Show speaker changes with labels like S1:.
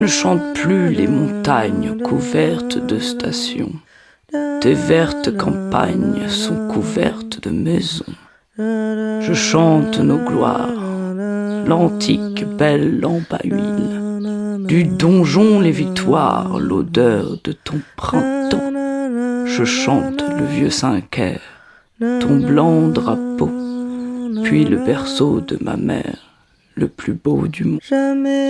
S1: Ne chante plus les montagnes couvertes de stations. Tes vertes campagnes sont couvertes de maisons. Je chante nos gloires, l'antique belle lampe à huile. Du donjon les victoires, l'odeur de ton printemps. Je chante le vieux Saint-Caire, ton blanc drapeau, puis le berceau de ma mère, le plus beau du monde.